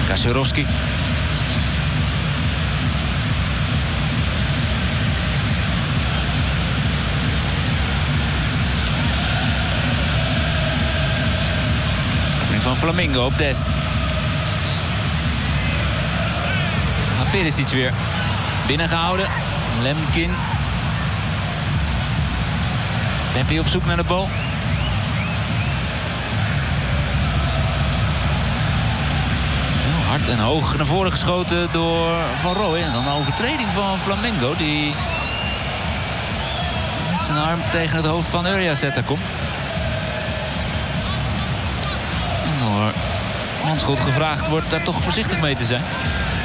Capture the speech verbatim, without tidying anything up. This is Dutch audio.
Kaczorowski. Opening van Flamingo op Dest. Maar Perisic weer. Binnengehouden. Lemkin. Pepe op zoek naar de bal. Heel hard en hoog naar voren geschoten door Van Rooij. En dan een overtreding van Flamengo die met zijn arm tegen het hoofd van Uriaseta komt. En door Landschot gevraagd wordt daar toch voorzichtig mee te zijn.